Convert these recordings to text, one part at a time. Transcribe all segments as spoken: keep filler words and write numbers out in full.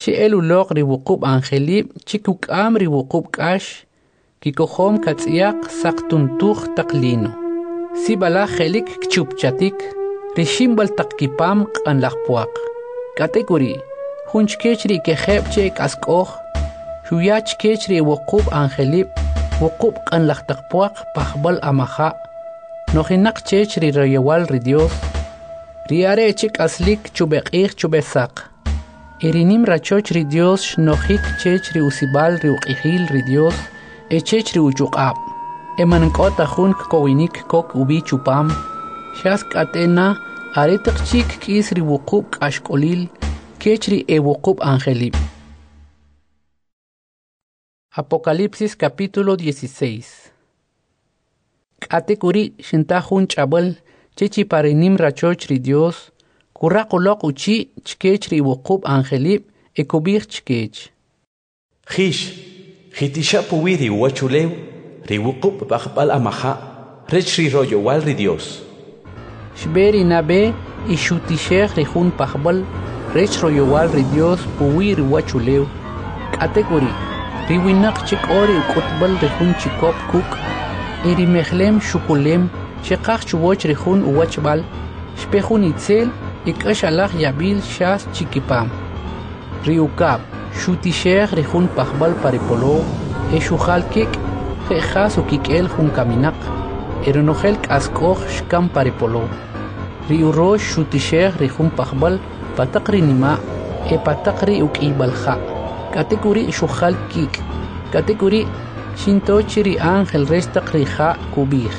Chi eluloq riwuqub angelib chikuk am riwuqub kash kikohom katsiak saktuntuj taklino. Si bala helik kchupchatik rishimbal takkipam qanlaqpuaq. Katekuri hunchkechri keheb chek askoh shuyach kechri wuqub angelib wuqub qanlaqtaqpuaq pahbal amaha nojinak chechri royewal ri Dios riare chik aslik chubeqih chubesak irinim rachoch ri Dios nojik chechri usibal ri uqihil ri Dios e chechri uchuqab emankota jun kowinik kok ubi chupam shask atena aretiq chik kisri wuqub ashkolil kechri e wuqub angelib. Apocalipsis capítulo dieciséis. Katekuri shintajun chabal chechi parinim rachoch ri Dios kuraqulok uchi chkechri wuqub angelib e kubir chkech. Hish, hitisha puwiri wachulew ri wuqub baqbal amaha rechri royo wal ri Dios. Shberi nabe ishutishech ri jun pahbal rech royo wal ri Dios puwiri wachulew. Katekuri riwinak chik ori ukutbal ri jun chikop kuk iri mehlem shukulem shiqaq chuwoch ri jun uwachbal shpejun itzel ikash alaj yabil shas chikipam ri ukab shutishech ri jun pahbal paripolo e shuhal kik jejas ukikel jun kaminak eronojel k'askoj shkam paripolo ri urosh shutishech ri jun pahbal pataqri nima e pataqri uk'ibalja katekuri shuhal kik katekuri shinto chiri ángel resta rija kubij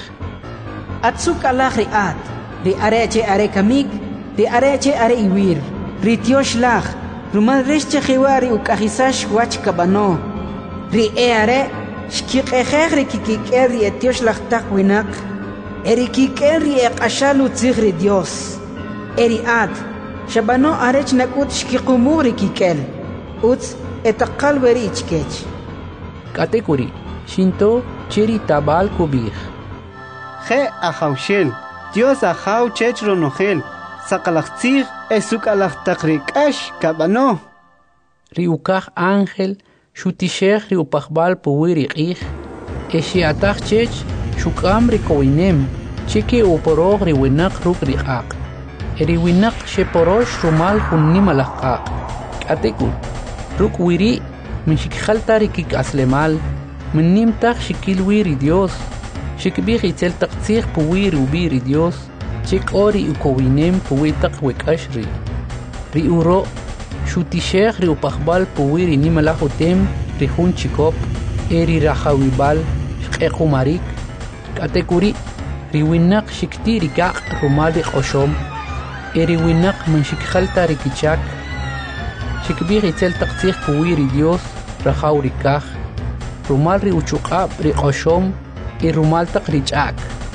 atsuk alaj ri at ri areche are kamik ri areche are iwir ri tiosh laj rumal resta jiwari ukajisash wach kabano ri e are shkiqejej ri kikiker ri tiosh laj tak winak eri kiker ri qashalu tzig ri Dios eri at shabano arech nakut shkiqumu ri kikel uts etaqal weri ichkech katekuri shinto chiri tabal kubij je ajaushel Dios ajau chechro nojel saqalaqtzig esuk alaqtaqrikash kabano ri ukaj ángel shutishech ri upajbal puwiri qij eshi ataj chech shukam ri kowinem chiki uporoj ri winak ruk ri qaq eri winak sheporosh rumal junnim alaqaq katekur ruk wiri min shikjalta ri kik aslemal min nimtaj shikil wiri Dios shikbij itzel taqtzij puwiri ubiri Dios chik ori ukowinem puwitaq wekash ri ri uro shutishech ri upajbal puwiri nimalaj utem ri jun chikop eri rajawibal shq'equmarik katekuri ri winak shikti ri kaq rumal ri q'oxom eri winak min shikjalta ri kichak shikbij itzel taqtzij puwiri Dios rajaw ri kaj rumal ri uchuq'ab ri q'oxom y rumal taq ri ch'ak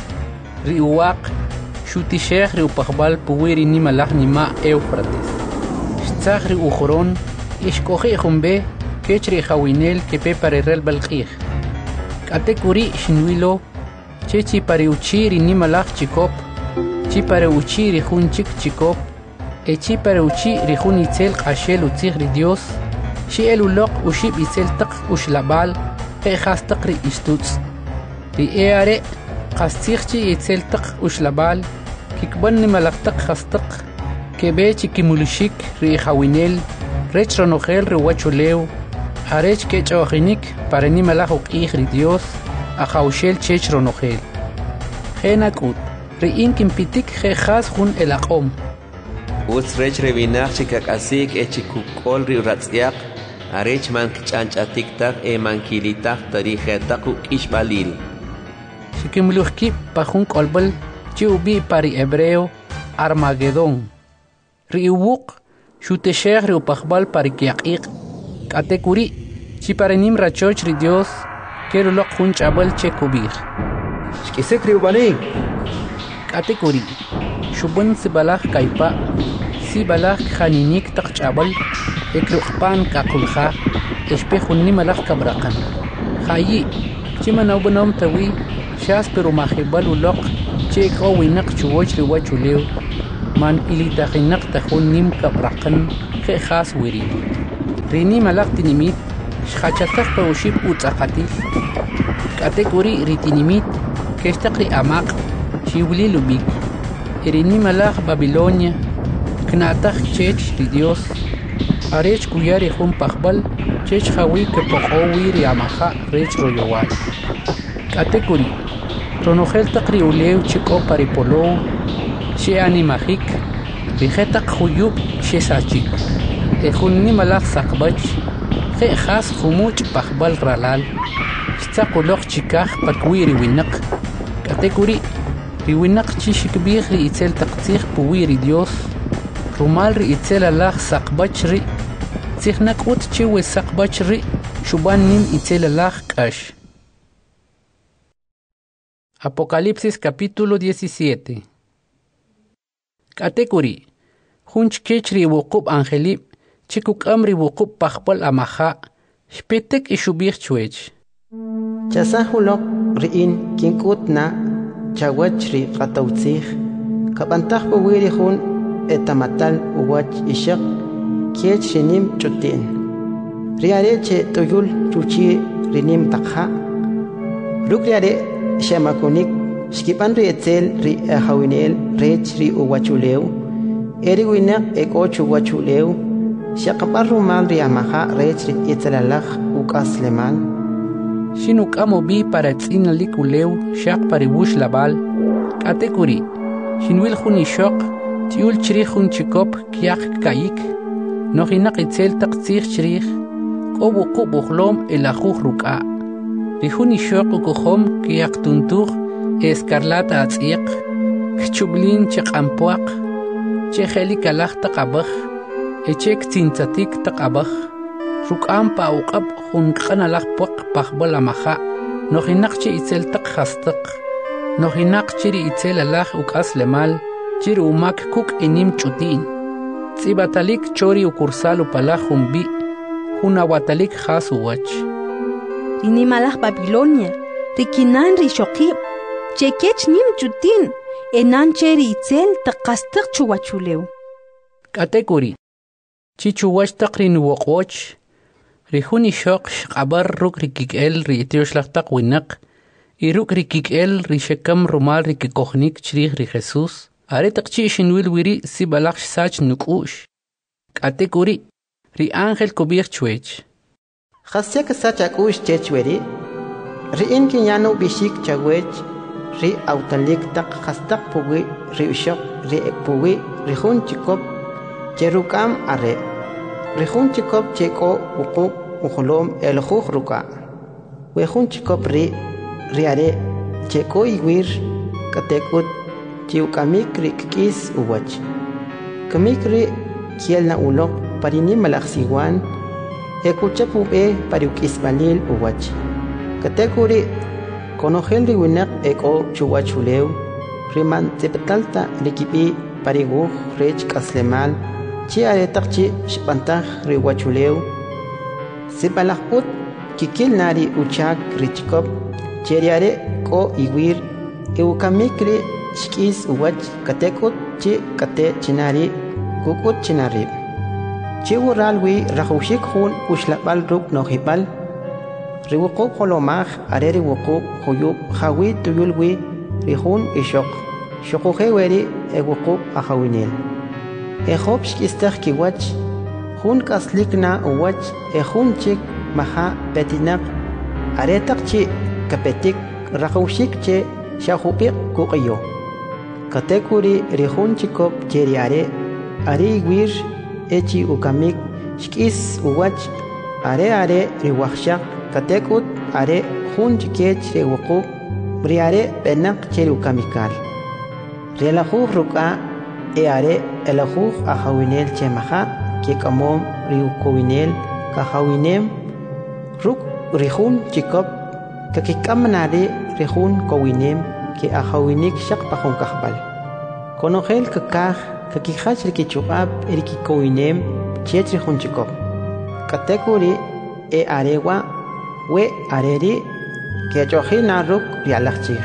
ri uwaq shutishech ri upajbal puwiri nimalaj nima Éufrates shtzaj ri ujoron ixk'oji' junbe kech ri jawinel kepe parerel balq'ij katekuri xinwilo chechi pare uchi ri nimalaj chikop chi pare uchi ri jun chik chikop e chi pare uchi ri jun itzel q'axel utzij ri Dios xi eluloq uxib itzel taq uxlabal jejas taq ri istutz ri e are qastzij chi itzel taq uxlabal kikban nimalaj taq jastaq kebe chikimulixik ri jawinel rech ronojel ri wachulew arech kech'ojinik pare nimalaj uq'ij ri Dios ajawxel chech ronojel jenak'ut ri in kinpitik jejas jun elaq'om Utz rech revinaq chikak'asik e chikuk'ol ri ratz'yaq arech man kich'anch'atiktaj e mankilitaj tarijetaq uk'ixb'alil xikimlujkib pa jun k'olb'al chi ub'i pari hebreo Armagedón ri uwuq xutexej ri upajb'al pari kyaq'iq k'atekuri chi parenim rachoch ri Dios keruloq jun ch'ab'al che kubij xk'isik ri ub'anik k'atekuri xub'in sibalaj kaypa sibalaj kjaninik taq ch'ab'al ekruqpan k'aqulja expe jun nimalaj kabraqan jayi' chi manawb'anom tawi xas pero majib'al uloq che k'o winaq chuwoch ri wachulew man ilitajinaq ta jun nim kabraqan jejas wiri rini malak tinimit shkhachatak pa ushib utzakatil katekuri ritinimit kestakri amak shiwli lubik rini malak Babilonia knatak chech ri Dios arech kuyari jun pajbal chech hawi que poqowi ri amaja rech royowal katekuri ronogel takri ulew chiko paripolo she animajik rijetak huyub she sachik ejunni malak sakbach je khas khumuch pajbal ralal shtaqulok chikaj pakwi ri winak katekuri ri winak chishikbih ri itzel taqtij puwi ri Dios rumal ri itzel alaj sakbach ri tzihnak ut chiwe sakbach ri shuban nim itzel alaj kash. Apocalipsis capítulo diecisiete. Katekuri hunch kechri wuqub angelib chikuk amri wuqub pajbal amaja shpetek ishubih chwech chasahulok riin kinkutna chawach ri qatawtzij kabantaj puwiri hun etamatal uwach ishaq kech rinim chutin riareche tuyul chuchi rinim takha rukriare shamakunik shkipan ri etzel ri hawinel rech ri uwachuleu eri winak eko chuwachuleu shaqapar rumal ri amaja rech ri etzelalaj ukaslemal shinuk amo bi para tzina likuleu shaq paribush labal katekuri shinwil juni shoq tiul chri jun chikop kyak kayik nohinak itzel taqtzij chrij kobu qubuhlom elajuj ruka rihuni shoq ukuhom kyak tuntuj escarlata atz'iq kchublin chiqampuaq chejeli kalaj taqabaj echek tintzatik taqabaj ruk'am pa uqab junq'analaj puaq pajbal amaja nojinak chi itzel taq jastaq nojinak chiri itzel alaj uk'as lemal chiri umak kuk inim ch'utin tz'ibatalik chori ukursal upalaj jumbi junawatalik jas uwach rinimalaj Babilonia rikinan rishoqib chekech nim chutin enan cheri itzel taqastaq chuwachuleu katekuri chichuwach taqrin woqwoch rihuni shoq shqabar ruk rikik'el ri itioxlaj winaq y ruk rikik'el ri shekam rumal rikikoqnik chrij ri Jesús are taqchi shinwil wiri sibalaj sach nuk'ush katekuri ri ángel kubij chwech khasyak sachakush chechweri riin kinyano bishik chawech ri autalik taq khastaq puwi ri ushaq ri puwi ri hun chikop cherukam are ri hun chikop cheko uqu uqolom el khuj ruka we hun chikop ri ri are cheko iwir katekut chiukamik ri kis uwach kamik ri kielna ulok parini malaksiwan ekuchapu e pariukis balil uwach katekuri konogel ri winak eko chuwachuleu riman tsepetalta rikibi pariguj rech kaslemal chi aretaqchi shpantaj ri wachuleu sipalajput kikil nari uchak richkop cheriare ko iwir eukamikri shkis uwach katekut chi kate chinari kukut chinari chi wuralwi rajushik jun ushlabal ruk nojibal riwuqub holomaj are riwuqub huyub jawi tuyulwi rihun ishok shoquje weri ewuqub ajawinel ejob shkistaj kiwach jun kaslikna uwach ejun chik maha petinak aretaq chi kapetik rajushik che shajupiq kuqiyo katekuri rihun chikop cheriare ari wir echi ukamik shkis uwach are are riwajshaq katekut are jun chikech rewuqub riare benak cherukamikal relajuj ruka e are elajuj ajawinel chemaja que kamom riukowinel kajawinem ruk rihun chikop kakikamnare rihun kowinem que ajawinik shaq pajun kahbal konogel kakaj kakijach rikichubab erikikowinem chech rihun chikop katekuri e arewa we areri que chojina ruk rialachchij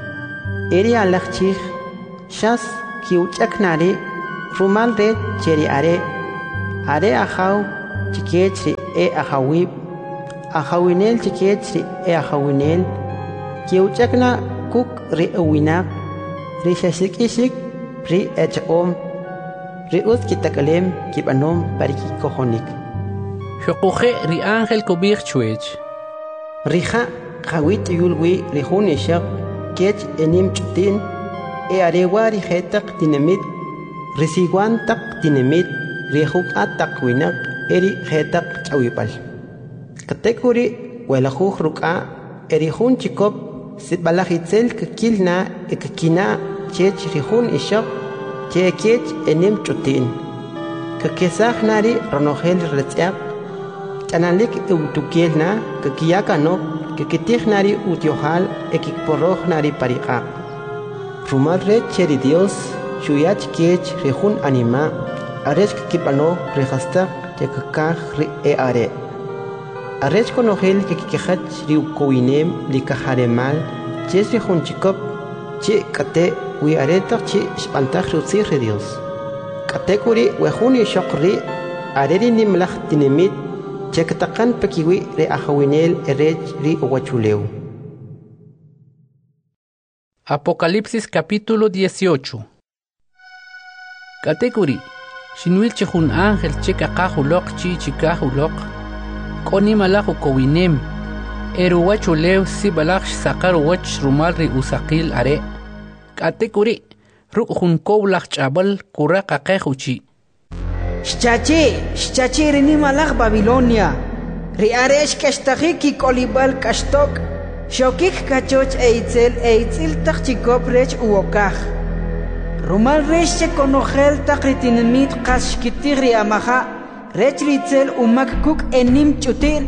eri alachchij shas kiuchaknari rumal re cheri are are ajaw chikech ri e ahawib ahawinel chikech ri e ahawinel kiuchakna kuk ri awinak ri shashikishik ri echom ri us kitakalem kibanom pariki kohonik Shokuje ri ángel kubir chuech Rija Hawit yulwi rihun ishaq kech enim chutin e arewa rihetak dinamit risiguan tak dinamit rihuk atak winak eri hetak chawipal katekuri welajuj ruka erihun chikop sitbalahitzel kakilna ekakina chech rihun ishaq che kech enim chutin kakesaj nari ronohel retziak Kanalik eutukielna kakiyakano kakitihnari utiohal ekikporrohnari pariqa. Rumal re cheri Dios shuyach kiech rejun anima arech kipano rejasta yakakaj re e are. Arech konogel kikikajach riukowinem likajaremal ches rejun chikop che kate wi aretak che spantaj riutzir re Dios. Katekuri wejun yishokri areri nimlaj tinimit Chekatakan pakiwi re ahawinel erech ri uwachuleu. Apocalipsis capítulo dieciocho. Katekuri, shinwil chehun ángel chekakahulok chi chikahulok, koni malaku kowinem, eru wachuleu si balak sakar wach rumal ri usakil are. Katekuri, ruk hun kowlak chabal kura kakehuchi. Shchachi, shchachi rini malach Babilonia. Ri aresh kashtachiki kolibal kashtok. Shokik kachoch eitzel eitzil tachikop rech uokach. Rumal resh chekonogel takritinimit kashkitir ri amaha. Rech ritzel umak kuk enim chutil.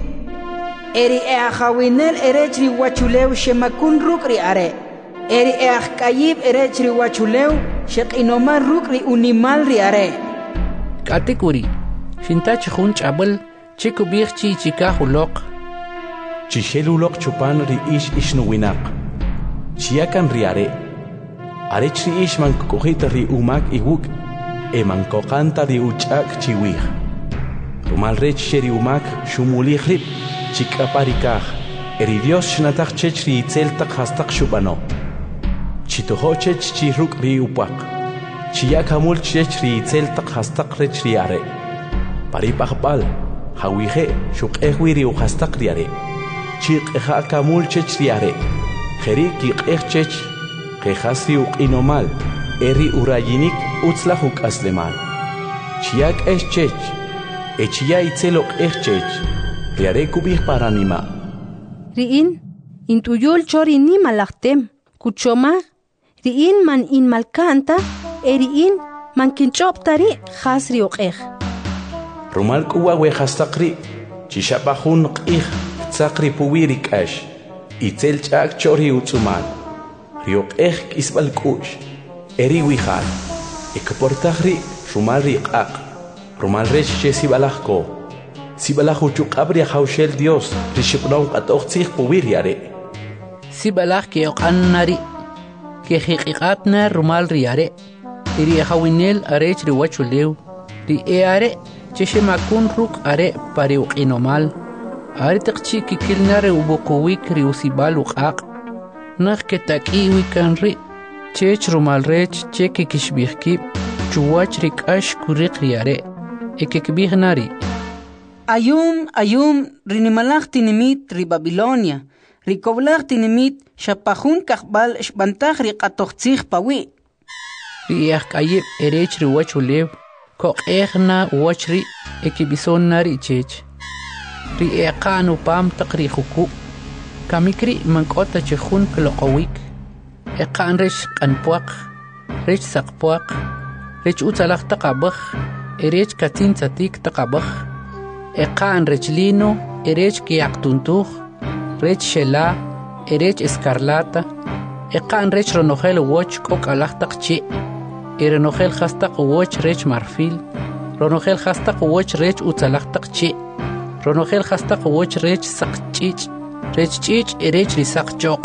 Eri eachawinel erech ri wachulew shemakun ruk ri are. Eri eachkayib erech ri wachulew shek inoman ruk ri unimal ri are. Katekuri, shintach hun chabal, chiku birchi chikahulok. Chishelulok chupan ri ish ishnuwinak. Chiakan riare. Arech ri ish man kokita ri umak iwuk. E man kokanta ri uchak chiwih. Rumal rech sheri umak shumulih rip. Chikaparikah. Eri Dios shnatach chech ri itzeltak hastak shubano. Chitoho chech chiruk ri upak. Chiyak hamul chech ri itzeltak hastak rech ri are. Paripakbal, hawije, shuk ehwiri u hastak ri are. Chik eha kamul chech ri are. Jeri kik eh chech, kehasri u inomal, eri urayinik utzlahuk aslemal. Chiyak eh chech, e chia itzelok eh chech, ri are kubih paranima. Riin, intuyul chori ni malaktem, kuchoma, riin man in malkanta, eriin man kinchoptari khasri uqih. Rumal kuwa we khastaqri chishapahun qih tsaqri puwiri kash itzel chak chori utsumal rioqih kisbal kush eri wihal ekportahri rumal riqaq rumal resh chesibalahko sibalahu chuqabri hawshel Dios rishibnon qatoqtih puwiri are sibalah ke oqannari ke hiqiqatna rumal riare iri hawinel arech ri wachulew ri eare Chishe makun ruk are pare uqinomal. Are taqchi kikilnare ubokowik ri usibal uqaq. Nakh ke takiwi kan ri. Chech rumal rech cheke kishbihki. Chuwach rik ash kurik riare. Ekekbih nari. Ayum, ayum, rinimalach tinimit ri Babilonia. Rikoblach tinimit shapahun kakbal shbantach ri qatoqtzih pawi. Ri yahkayib erech ri wachulew. Kok ehna wachri ekibison nari chech. Ri eqanu pam taqri khuku. Kamikri mankota chehun kloqowik. Eqan resh qanpuaq. Resh saqpuaq. Resh utalaq taqabakh. Erech katin tatik taqabakh. Eqan rech lino. Erech kiyaqtuntuq. Rech shela. Erech escarlata. Eqan rech ronogel wach kok alaq taqchi. Erenogel hastaq woch rech marfil. Ronogel hastaq woch rech utalaqtaq chi. Ronogel hastaq woch rech saqchich. Rech chich erech risaq choq.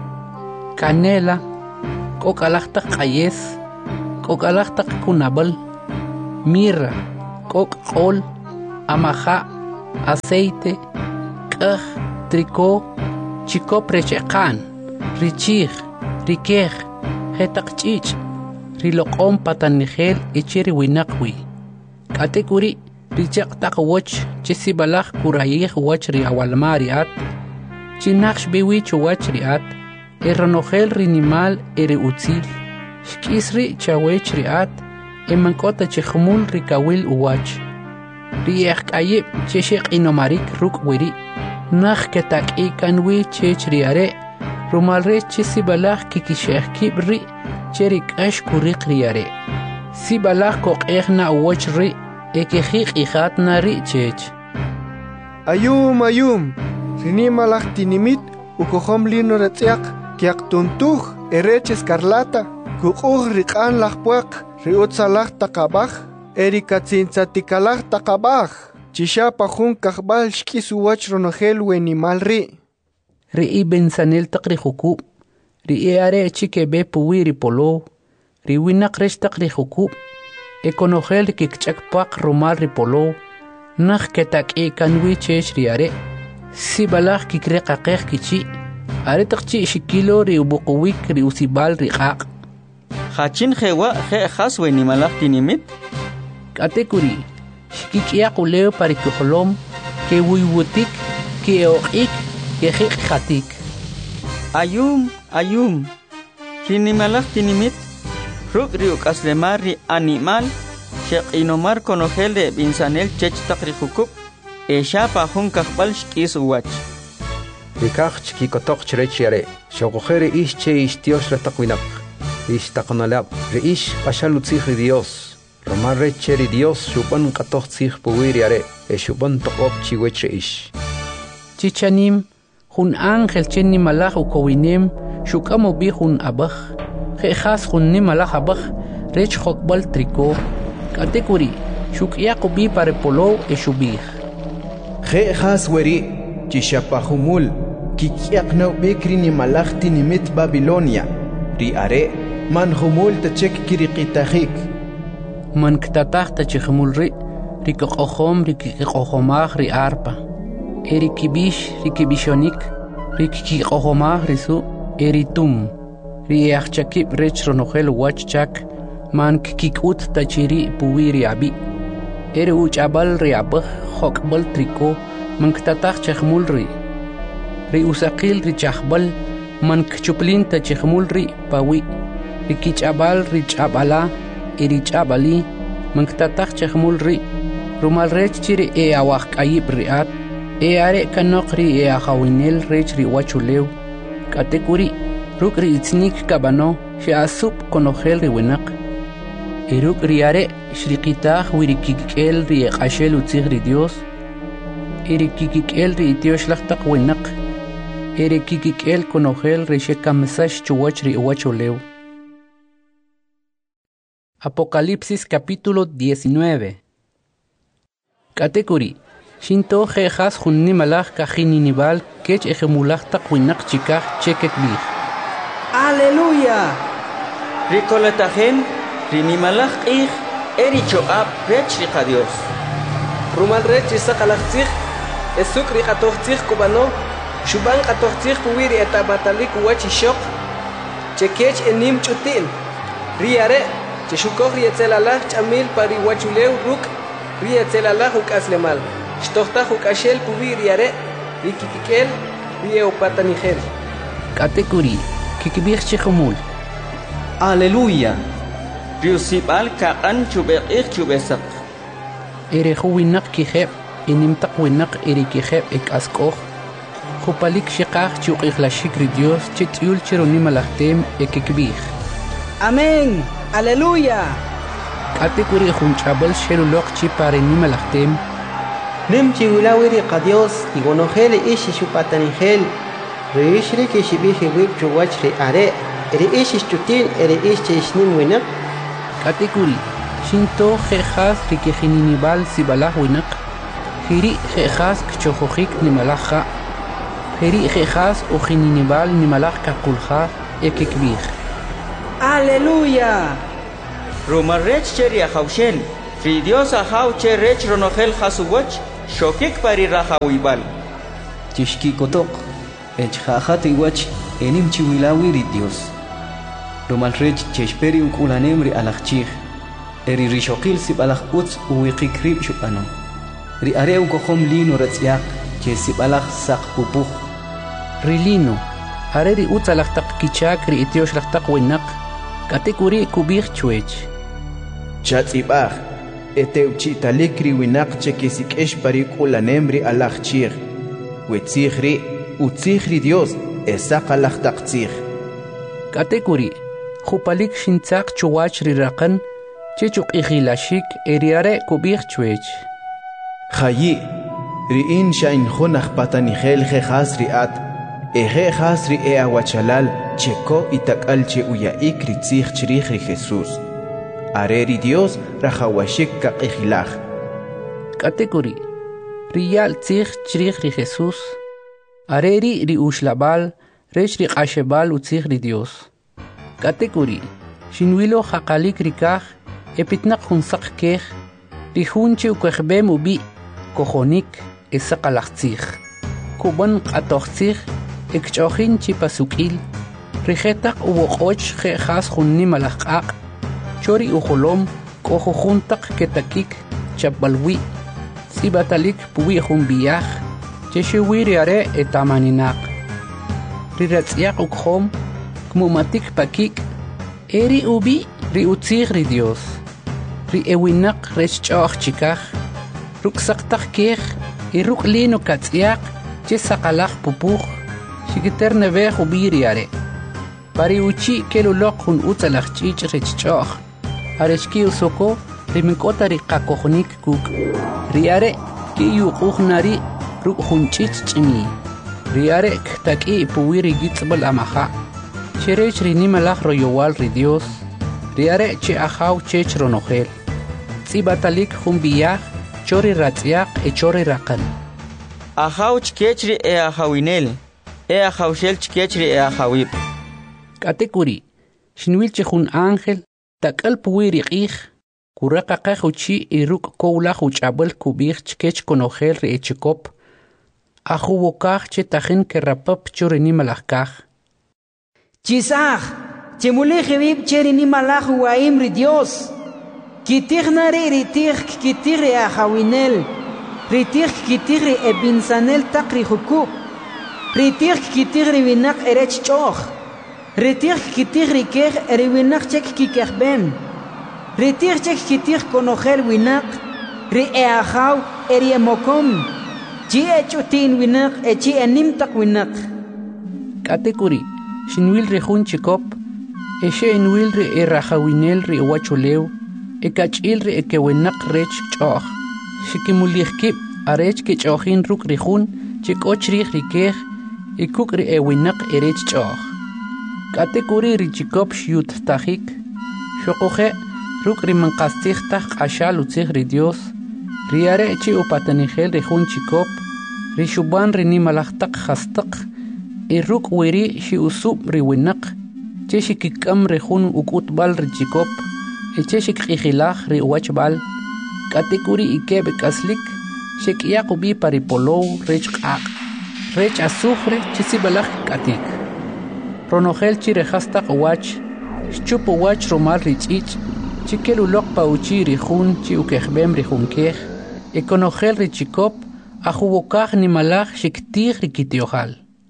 Canela. Kokalaqtaq qayes. Kokalaqtaq kunabal. Mirra. Kok qol. amaja, aceite, k'aj, tricó, chico precheqan, richij, rikej, jetaq ch'ich', riloq'om patanijel ichiri winaqwi. K'atekuri richaq taq woch chisibalaj kurayij wach ri awalma riat, chinaqx biwi chuwach riat, eronojel rinimal eri utzil, xk'isri chawech riat, emankota chijmul rikawil uwach. Riyej k'ayib chexiq inomarik ruk' wiri, naj ketak'i kanwi chech riare, rumalre chisibalaj kikixej kib ri, cheri k'ax kuriq riare. Sibalaj koq'ej na uwach ri, ekejiq ijat na ri chech. Ayum ayum, rinimalaj tinimit, ukojom lino retziaq, kiaqtuntuj erech escarlata, kuquj riq'an laj puaq, riutzalaj taqabaj, erikatzintzatikalaj taqabaj, chixapa jun kajbal xk'is uwach ronojel wenimal ri. Ri'i bensanel taq rijukub, ri'i are chikebe puwi ripolow, riwinaq rex taq rijukub, ekonojel rikikch'ak puaq rumal ripolow, naj ketak'i kanwi chech riare, sibalaj kikreqaqej kichi', are taq chi' xikilo riubuquwik riusibal riq'aq. Hachin jewa je jas wenimalaj tinimit? K'atekuri, xikik'yaq ulew parikujolom, ke wiwutik, ke oq'ik, ke jiq jatik. Ayum, ayum, rinimalaj tinimit, ruk riuk'aslemar ri animal, xeq'inomar konojel de binsanel chech taq rijukub, exapa jun kajbal xk'is uwach. Rikaj chkikotoq chirech yare, xoqojere ish che ish Dios retaq winaq, ish taqonalab, re ish pashalutzij ri Dios, romar re che ri Dios xupan qatoq tzij puwir yare, e xupan toqob chiwech re ish. Chichanim, jun ángel chen nimalaj ukowinem, xukamo bi jun abaj, jejas jun nimalaj abaj, rech jokbal tricó, katekuri, xukyaqo bi parepolow e xubij. Jejas weri, chishapahumul, kikyaqnaw bekri nimalaj tinimit Babilonia, ri are, man humul tachek kiriqitajik. Man ktataj tachikmul ri, rikoqojom rikiqojomaj ri arpa. Eri kibish rikibishonik, rikiqojomaj risu, eri tum. Ri achakib rech ronojel wach chak, man kikut tachiri puwiri abi. Eri uchabal ri abaj, hokbal triko, man ktataj chakmul ri. Ri usaqil ri chakbal, man kchuplin tachikmul ri pawi. Ri kichabal ri chabala, eri chabali, man ktataj chakmul ri. Rumal rech chiri e awak ayib riat, e are kanok ri e ahawinel rech ri wachulew. Katekuri, ruk ri itznik kabano, she asup konojel ri winaq. E ruk ri are, shriqitaj wirikikel ri eqashel utzig ri Dios. Eri kikikel ri itiosh lachtaq winaq. Eri kikikel konojel ri shekamsash chuwach ri wachulew. Apocalipsis capítulo diecinueve. Katekuri, shinto jejas junni malaj kajininival kech ejemulaj taqwinaq chikaj chekekbij. ¡Aleluya! Ricoletajen, rinimalaj q'ij, eri cho'ab rech riqa Dios. Rumal rech isaqalajtzij, esuk riqatojtzij kubano, xuban qatojtzij puwiri etabatalik uwach ixoq, chekech enim ch'utin, riare, chexukoj rietzelalaj ch'amil pariwachulew ruk, rietzelalaj uk'aslemal, xtojtaj uk'axel puwi riare, rikikikel, rieopatanijel. Katekuri, kikbij chejumul. Aleluya. Riusibal kaqan chubeq'ij chubesaq. Ereju winaq kijeb, inimtaq winaq eri kijeb ek askoj. Jupalik shiqaj chuq'ijlashik ri Dios chit'yul chironimalajtem ekekbij. Amén. Aleluya. Katekuri junch'abal xeruloq chi parenimalajtem. Nem chiwilawiri qa Dios igonojel ishi xupatanijel. Ri ishri kishibiji wib chuwach ri are. Eri ishi chutin eri ishi ishnim winaq. Katekuri, shinto jejas rikijininibal sibalaj winaq. Jiri jejas kchojojik nimalaja. Jiri jejas ujininibal nimalaj kakulja ekekbij. ¡Aleluya! Romarech cheri ahawshel, ri Dios ahaw che rech ronogel hasuwach shokik pari rahawibal tishki kotok ech hahati wach enim chiwilawi ri Dios romal rech chesperi ukulanem ri alachchig eri rishokil sibalach uts uwiqik rib shupano ri areu kohom lino ratsiak che sibalach sak pupuj rilino areri uts alachtak kichak ri itiosh lachtak winaq katekuri kubich chuech chatzibaj eteuchi talikri winaq che kesikesh pari kulanemri alachchig wetzigri utzigri Dios esaq alachtaktzig katekuri khupalik shintzaq chuwach ri raqan chechuk ikhilashik eriare kubich chuech khayi ri in shain khunakh patani khel khas riat eje khas ri e awachalal cheko itakal che uya ikri tzig chrij ri Jesús areri Dios rahawashik ka ikhilaj katekuri riyal tzig chrij ri Jesús areri ri ushlabal rech ri qashebal utzig ri Dios katekuri shinwilo khaqalik rikaj epitnaq hunsaq kej ri hunchi ukhbem ubi kojonik esaqalachtzig kuban qatochtzig ekchochin chi pasukil rijetaq uwoqoch khas khunni malaqaq chori uholom kojojuntaq ketakik chabalwi sibatalik puwi khumbiaj cheshiwiri are etamaninaq riratsiaq ukhom kmumatik pakik eri ubi ri utzig ri Dios ri ewinaq rech ch'oq chikaj ruksaqtaq kej i ruklino katsiaq che saqalaq pupuj shikiter nevej ubiri are pari uchi keluloq hun utzalaq ch'ich rech ch'oq arechki usoko ri minkota ri qakojonik kuk ri are ki yuquj nari ruk hun ch'ich ch'imi ri are ktaki puwiri gitzbal amaja cherech ri nimalaj royowal ri Dios ri are che ahaw chech ronogel tzibatalik humbiyaj chori ratsiaq e chori raqan ahaw chkechri e ahawinel e ahawshel chkechri e ahawib katekuri shinwil chejun ángel takal puwiri qij kuraqa qajuchi iruk kowlaj uchabel kubij chkech konogel ri echikop ahuwokaj che tajin kerapap chori nimalajkaj chisaj chemulejebib cheri nimalaj waim ri Dios kitighnari ritig kitigri ahawinel ritig kitigri ebinsanel taqri hukuk ritig kitigri winaq erech ch'oq ritig kitigri kej eri winaq chek kikejbem ritig chek kitig konogel winaq ri e ahaw eri emokom chi echutin winaq echi enim taq winaq katekuri shinwil ri jun chikop eshe enwil ri e rahawinel ri wachulew e kach'il ri e kewinaq rech ch'oq shikimulihkib arech ke ch'ojin ruk ri jun chik'och rij ri kej e kuk ri e winaq erech ch'oq katekuri ri chikop xyut tajik xoqoje ruk ri manqastzij taj q'axal utzij ri Dios ri are chi upatanijel ri jun chikop ri xuban ri nimalaj taq jastaq e ruk wiri xi usub ri winaq che xikik'am ri jun uk'utb'al ri chikop e che xikq'ijilaj ri uwachb'al katekuri ikeb k'aslik xek'yaq ubi paripolow rech q'aq' rech azufre che sibalaj k'atik ronogel chi rejastaq uwach xchup uwach romal ri ch'ich' chi keluloq pa uchi ri jun chi ukejbem ri jun kej e konogel ri chikop ajuwokaj nimalaj xiktij ri kitiojal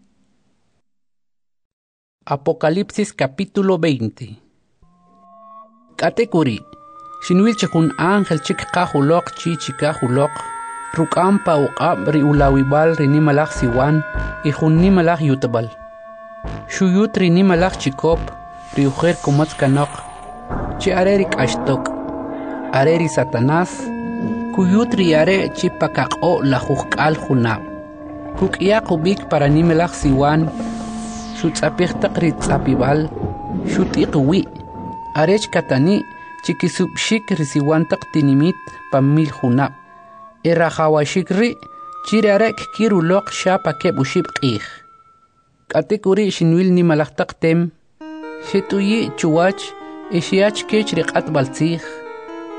Apocalipsis capítulo veinte. Katekuri, shinwil chikun ángel chik kahulok chi chikahulok, rukam pa uqab ri ulawibal ri nimalaj siwan, y jun nimalaj yutabal. Shuyut ri nimalaj chikop, ri ujer kumatz kanok, chi arerik ashtok, areri satanás, kuyut ri are chi pakaqo la jujkal junab. Kuk'iyak ubik para nimalaj siwan, Shutzapirtaq ritzapibal, shutiqwi, arech katani, chikisubshik risiwantaq tinimit pamil junab. Erahawashikri, chirarek kiruloq shapa kebushib qij. Katekuri shinwil nimalaqtaq tem, shetuyi chuwach, eshiach kech riqat baltzij,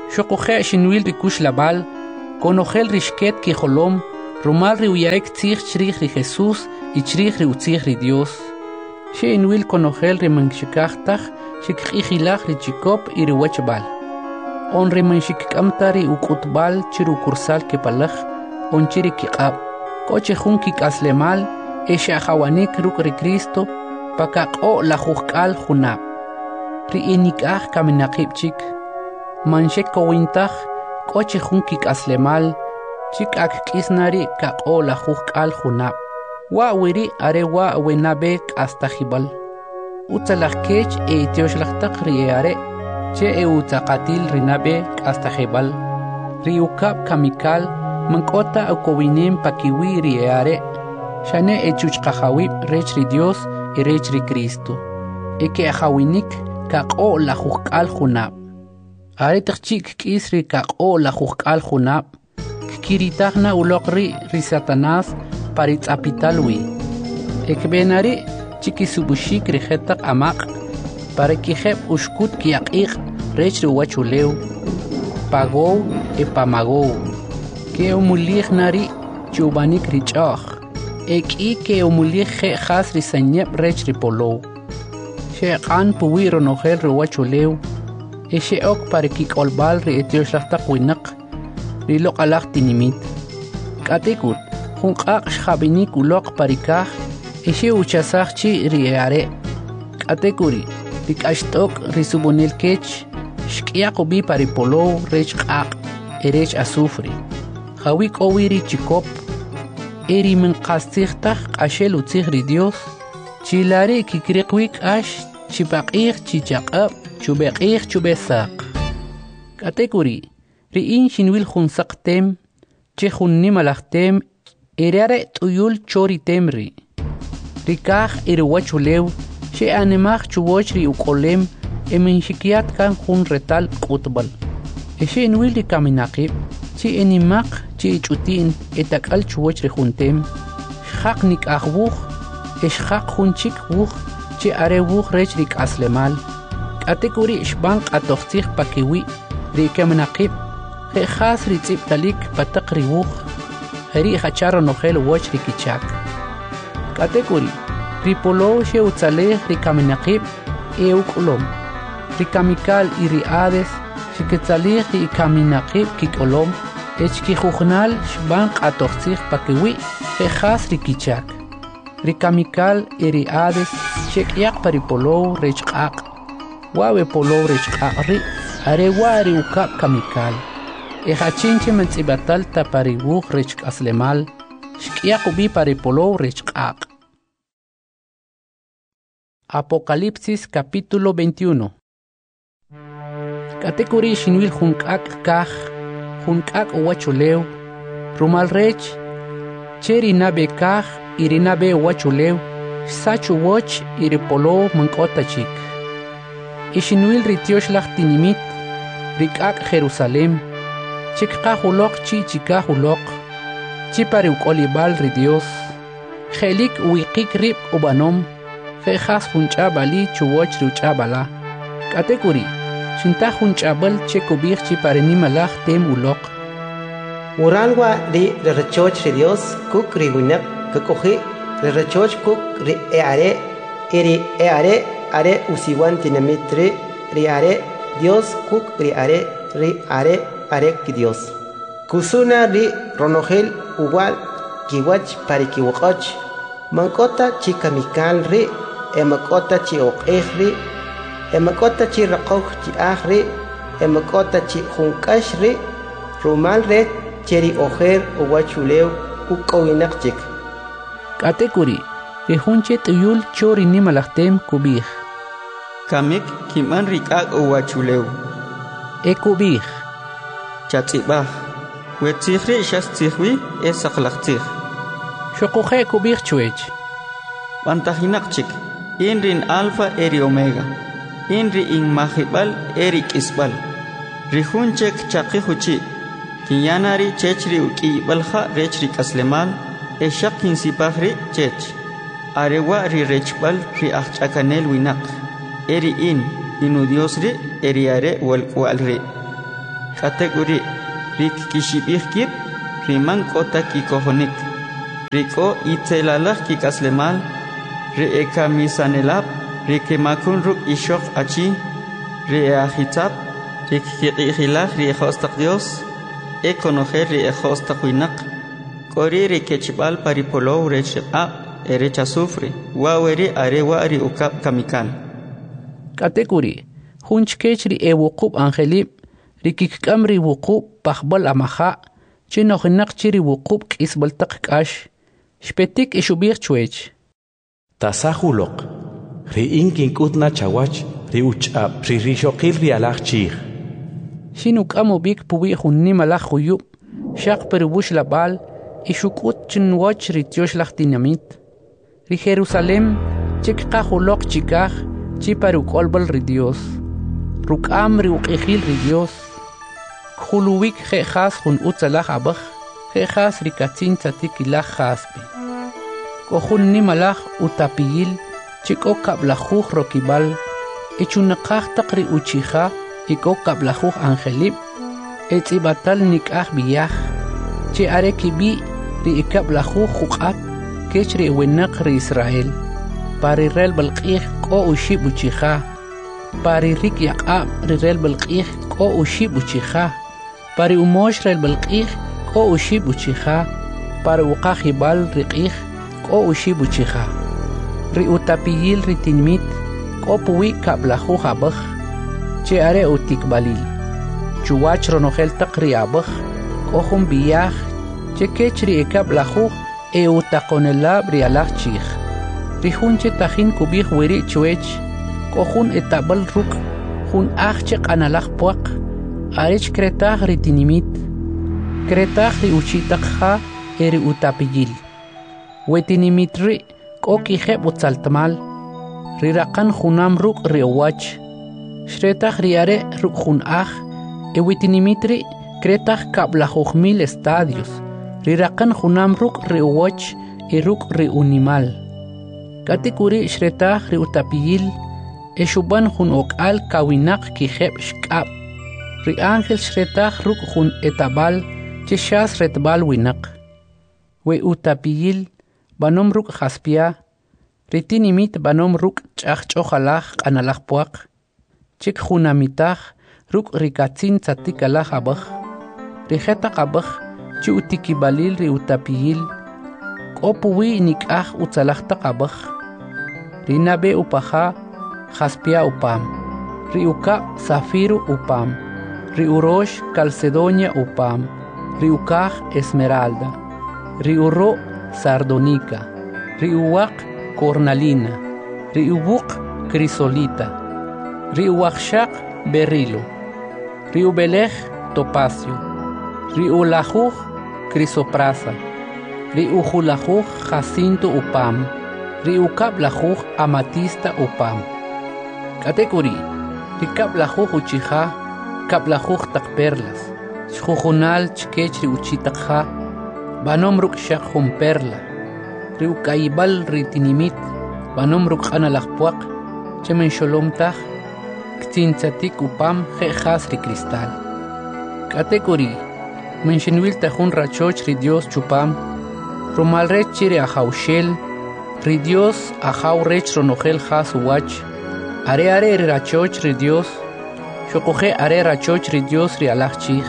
Xoqoje xinwil rikush labal, conojel rishket ki jolom, rumal ri uyarek tzich chrich ri Jesús y chrich ri utzich ri Dios. She inwil conojel ri manshikachtach, shikijilach ri chikop y ri wechbal. On ri manshikkamtari ukutbal chiru kursal kepalach, on chiri kiqab. Koche jun kikaslemal, eshe ahawanik ruk ri Cristo, pakaqo la jujkal junab. Ri inikaj kaminakipchik, manshek kowintach, koche jun kikaslemal, chik ak kisnari kaqo la jujkal junab. Wa wiri are wa wenabek hasta jibal. Utzalach kech e itioshlastak ri are, che e utzaqatil rinabe hasta jibal. Ri ukab kamikal, mankota ukowinem pakiwi ri are, shane e chuchqajawib rech ri Dios y rech ri Cristo. E ke ajawinik kaqo la jujkal junab. Are tachik kisri kaqo la jujkal junab. Kiritagna ulokri ri Satanás paritz apitalwi. Ekbenari chikisubushik ri jetak amak para kijeb ushkut kiaqig rech ri wachuleu. Pagou e pamagou. Ke umulig nari chubanik ri chach. Eki ke umulig je khas ri sanyep rech ri polou. She qan puwi ronogel ri wachuleu. E she ok para kikolbal ri etioshlastak winak. Ri lok alak tinimit. Katekut, junqaq xabinik ulok parikaj, eshe uchasaj chi ri are. Katekuri, pikashtok ri subonil kech, shkiaq ubi paripolo rech qaq, erech azufre. Jawik owiri chikop, eri min qastigtaj qashel utzig ri Dios, chilare kikriqwik ash, chipaqig chichaqab, chubeqig chubesaq. Katekuri, Ri'in xinwil junsaqtem, che junnimalajtem, erare tuyul chori temri. Rikaj iriwachulew, che anemaj chuwoch ri ukolem, eminxikiat kan jun retal kutbal. Eshe inwil ri kaminaqib, chi enimaq chi ichutin etakal chuwoch ri juntem, xaq nikaj wuj, exxaq junchik wuj, che are wuj rech rik aslemal. Katekuri xbanq atojtzij pakiwi, ri kaminaqib, Khas ritip talik patak riwuh, heri hacharo nogel watch rikichak. Kategori, ripolo she utzaleh rikaminakib e ukulom. Rikamikal i riades, shiketzaleh rikaminakib kikolom, echkijugnal shbank atoxzig pakiwi, khas rikichak. Rikamikal i riades, shekyak paripolo rechqaq. Wawe polo rechqaq ri, arewa ri ukap kamikal. Ejachinche menzibatal tapariwuh rechk aslemal, shkiakubi paripolo rechqaq. Apocalipsis capítulo veintiuno. Katekuri shinwil junkak kaj, junkak wachulew, rumal rech, cheri nabe kaj, irinabe wachulew, sachu woch iripolo mankota chik. Ishinwil ritiosh tinimit, rikak Jerusalem, Chikahulok chi chikahulok, chipari ukolibal ri Dios, Helik wikik rip ubanom, Fejas hunchabali chuwoch ruchabala. Katekuri, Shinta hunchabal chekubir chipari nimalach tem ulok. Uranwa ri rechoch ri Dios, kuk ri winak, kakohi, rechoch kuk ri eare, eri eare, are usiwan tinamitri, ri are, Dios kuk ri are, ri are, Arek Dios. Kusuna ri ronogel uwal kiwach parikiwaqach. Mankota chikamikal ri, emakota chi oqej ri, emakota chi raqoj chi aj ri, emakota chi junkash ri, rumal re cheri ojer uwachulew ukowinak chik. Katekuri, rihunche tuyul chori nimalachtem kubij. Kamik kiman rikak uwachulew. E kubij. Chatzibah, wetzihri shastzihwi e saklachtzih. Shokuhe kubich chuech. Bantahinakchik, inrin alfa eri omega, inri in mahibal eri kisbal. Rihunchek chakihuchi, kinyanari chechri uki balha rechri kaslemal, e shakin sipahri chech. Arewa ri rechbal ri achchakanel winak, eri in, inu diosri eri are wal walri. kategori rik kishibihkip riman kota kikohonik riko itelalak kikaslemal ri ekamisanelap rikemakun ruk ishok achi ri ahitab rik kiqihilak ri hostak Dios ekonoje ri hostak winak kori ri kechbal paripolo recheba erecha sufre waweri arewa ri ukap kamikan kategori hunchkech ri ewuqub angelib rikikam ri wuqub pahbal amaha chinohinak chiri wuqub kisbal taqkash shpetik ishubir chwech tasahulok ri inkin kutna chawach ri uchab ri rishoqil ri alach chig shinuk amobik puwi hunni malach huyub shaq peribush labal ishukut chinwach ri tiosh lach dinamit ri Jerusalem chikqa hulok chikaj chi paru kolbal ri Dios rukam ri uqihil ri Dios khuluwik khas hun utzalach abach khas ri katzin tzatikilach khaspi kohunni malach utapiyil chiko kablajuj rokibal ichunaqaj taqri uchija iko kablajuj angelib etzibatal nikaj biyaj chi are kibi ri ikablajuj juqat kech ri wenaq ri Israel pari rel balqij ko ushib uchija pari rik yaqab ri rel balqij ko ushib uchija pari umosh rel balqij ko ushib uchija pari uqajibal riqij ko ushib uchija ri utapiyil ri tinmit ko puwi kablajuj abaj chi are utikbalil chuwach ronojel taqri abaj ko jun biyaj chi kech ri ikablajuj e utaqonelab ri alaj chij ri junche tajin kubij wiri chwech ko jun etabal ruk jun ajche qanalaj puaq arich kretaj ri tinimit kretaj ri uchitaqja eri utapiyil wetinimit ri ko kijeb utzaltmal ri raqan junam ruk ri owach shretaj ri are ruk jun aj e wetinimit ri kretaj kablajuj mil estadios ri raqan junam ruk ri owach e ruk ri unimal katikuri shretaj ri utapiyil e shuban jun okal kawinak kijeb shkab ri ángel shretaj ruk jun etabal chishas retbal winak we utapiyil banom ruk jaspia ritinimit banom ruk ch'aj ch'ojalaj q'analaj puaq chik junamitaj ruk rikatzin tzatikalaj abaj rijeta qabaj chi utikibalil ri utapiyil k'o puwi nik'aj utzalaj taq abaj rinabe upaja jaspia upam ri ukab zafiro upam ri urosh calcedonia upam ri ukaj esmeralda ri uro sardonica ri uwaq cornalina ri ubuq crisolita ri uwaqshaq berilo ri ubelej topacio ri ulajuj crisoprasa ri ujulajuj jacinto upam ri ukablajuj amatista upam kategori ri kablajuj uchija kablajuj taq perlas xjujunal chkech ri uchitaqja banom ruk shaq jun perla ri ukaybal ri tinimit banom ruk q'analaj puaq chemen xolom taj ktzintzatik upam je'jas ri cristal kategori menxinwil tajun rachoch ri Dios chupam rumal rech chi ri ajawxel ri Dios ajaw rech ronojel jas uwach are are ri rachoch ri Dios xoqoje are rachoch ri Dios ri alaj chij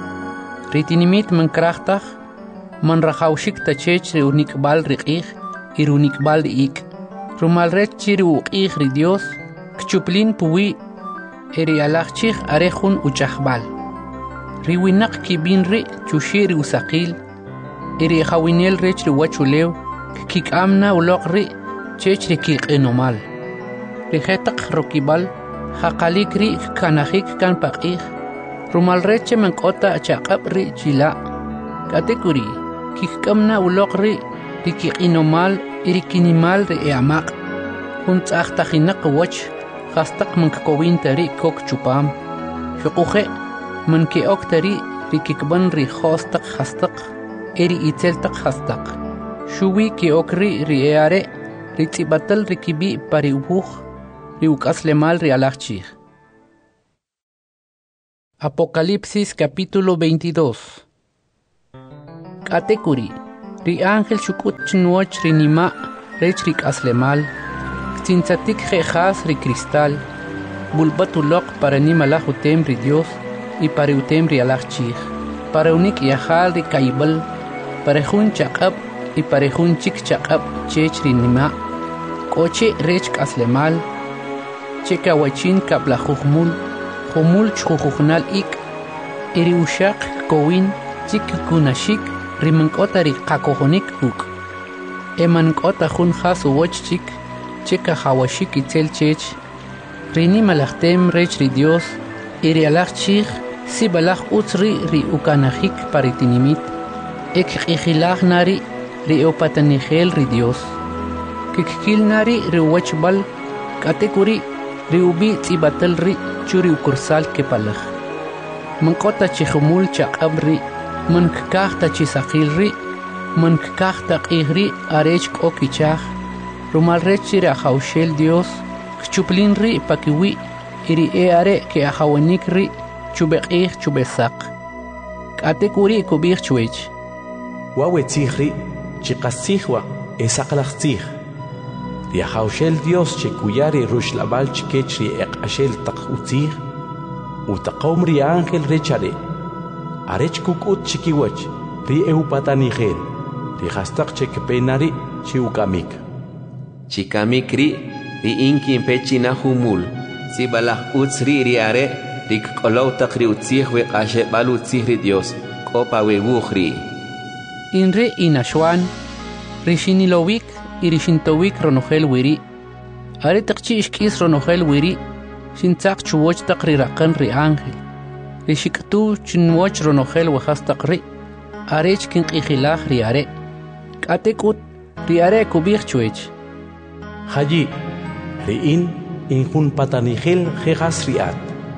ri tinimit menkrajtaj man rajawxik tachech ri unikbal ri q'ij y ri unikbal ri ik rumal rech chi ri uq'ij ri Dios kchuplin puwi eri alaj chij are jun uchajbal ri winaq kibin ri chuxi ri usaqil eri jawinel rech ri wachulew kik'amna uloq ri chech ri kiq'inomal ri jetaq rokibal jaqalik ri kanajik kan paq'ij rumal rech menk'ota chaq'ab ri chila kategori kik'amna uloq ri ri kiq'inomal y ri kinimal ri eamaq jun tz'aj tajinaq wach jastaq mankakowin tari kok chupam xuquje manke'ok tari ri kikban ri jostaq jastaq eri itzeltaq jastaq xuwi ke'ok ri ri eare ri tz'ibatal ri kibi pari ubuj ri uk'aslemal ri alaj chij Apocalipsis capítulo veintidós. Katekuri, ri ángel shukut chnuoch ri nima, rech rik aslemal, ktinzatik jejas ri cristal, bulbatulok para ni malahutem ri Dios, y para utem ri alachich, para unik yahal ri kaibal, para jun chakab, y para jun chik chakab chech ri nima, koche rech aslemal, chekawachin kablajuhmul, humul chujujnal ik, iri ushak kowin, chik kunashik, rimankota ri kakohonik uk. Emankota jun has uwoch chik, cheka hawashik itzel chech, rini malachtem rech ri Dios, iri alach chich, si balach utzri ri ukanahik paritinimit, ek ikhilach nari ri opatanigel ri Dios. Kikil nari ri uwachbal, katekuri ri ubi tzibatel ri churi ukursal kepalach. Mankota chihumul chakabri, mankakta chisakil ri, mankakta qihri arech kokichach, rumal rechiri ahaushel Dios, kchuplin ri pakiwi, iri eare ke ahawanik ri, chubekih chubesak. Katekuri kubich chuech. Wawe tzihri, chikasihwa, esakalachtzih. Riahaushel Dios chekuyari rushlabal chikechri ekashel takutzih, utaqom ri ángel rechare, arech kukut chikiwach, ri eupatanigel, ri hastak chekpenari chiukamik. Chikamik ri, ri inkin pechina humul, si balach utzri ri are, ri kolautak ri utzih we kashe bal utzih ri Dios, kopa we wuchri. Inre inashwan, ri shinilowik, irishintowik ronogel wiri. Are takchi ishkis ronogel wiri, shintzak chuwoch takri rakan ri ángel. Rishiktu chinwoch ronogel wahas takri, arech kin qihilach ri are. Katekut ri are kubich chuech. Haji, ri in injun patanigel jejas riat.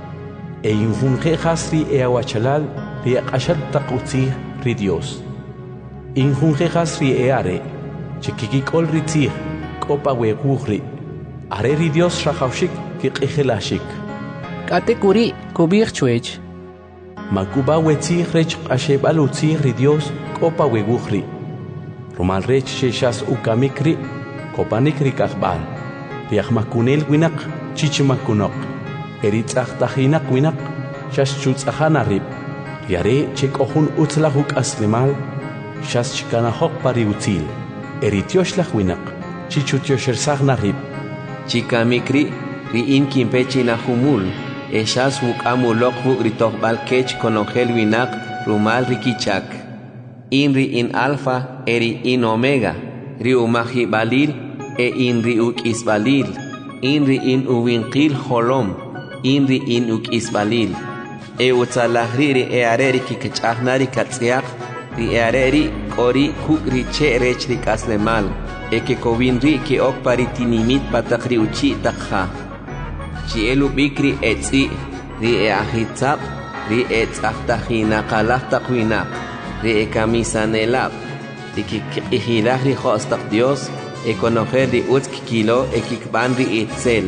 E injun jejas ri eawachalal ri akashal takutzi ri Dios. Injun jejas ri eare, chikikikol ritzih, kopa wegugri, are ri Dios rajaushik kikihilashik. Katekuri kubich chuech. Makuba wetzih rech ashebal utzih ri Dios, kopa wegugri. Romal rech sheshas ukamikri, kopanikri kakbal. Riachmakunel winak, chichimakunok. Eritzach tahinak winak, shas chutzahana Riare chekohun utzlahuk aslimal, shas chikanahok pari utzil. Eritioshlah winak, chichutioshelsag narib. Chikamikri, ri inkin pechina humul, eshas wuk amulok wuk ritoch balkech konogel winak, rumal rikichak. Inri in alfa, eri in omega, ri umahi balil, e inri uk isbalil, inri in uwinkil holom, inri in uk isbalil. E utzalahri ri eareri kikachnari katziak, ri eareri kori kuk ri che rech ri kaslemal, e ke kovin ri ke ok paritinimit patak ri uchi takha. Chi elu bikri etzi, ri e ahitzap, ri e tzahtahinak alahtakwinak, ri e kamisanelap, ri kikihilah ri hostak Dios, e conocer ri utzk kilo e kikban ri etzel.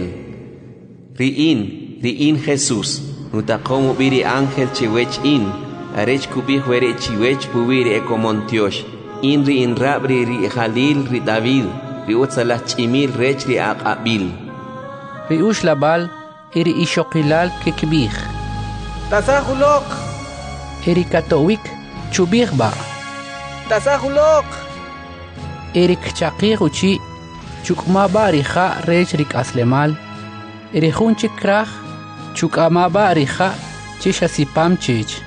Ri in, ri in Jesús, nutakomu biri ángel chiwech in, arech kubih were chiwech buwiri e komontiosh, inri in rabri ri Jalil ri David, ri utzalah chimil rech ri aqabil. Ri ushlabal, iri ishokilal kekbih. Tasahulok! Iri katowik, chubih ba. Tasahulok! Iri kchakir uchi, chukmaba riha rech ri kaslemal, iri hunchik krach, chukamaba riha chishasipam chich.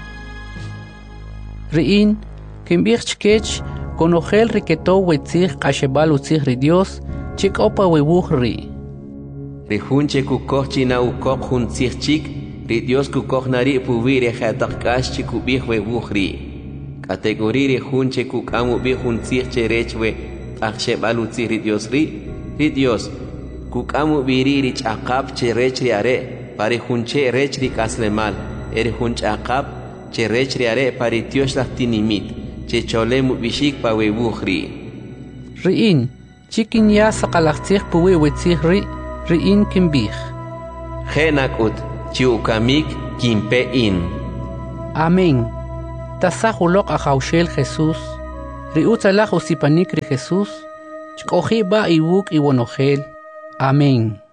Riin, kimbich chkech, konogel riketo wetzich kashebal utzich ri Dios, chik opa webuch ri. Ri hunche kukoch china ukok hun tzich chik, ri Dios kukoch nari puviri jatak kash chikubich webuch ri. Kategori ri hunche kukamu bi hun tzich cherechwe, akshebal utzich ri Dios ri, ri Dios, kukamu biri ri chakap cherech ri are, pari hunche rech ri kaslemal, eri hunch akap, cherech ri are pari Dios tinimit, che cholemu bishik pa webuchri. Riin, chikin ya sakalachtzich puwe wetzich ri, riin kimbich. Genakut, chiukamik, kimpe in. Amén. Tasahulok ahaushel Jesús. Riutzalaj usipanik ri Jesús. Chkoji ba iwuk iwonogel. Amén.